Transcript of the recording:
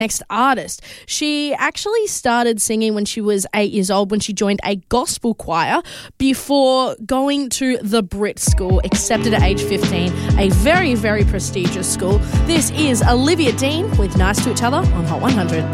Next artist. She actually started singing when she was 8 years old when she joined a gospel choir before going to the Brit School, accepted at age 15, a very, very prestigious school. This is Olivia Dean with Nice to Each Other on Hot 100.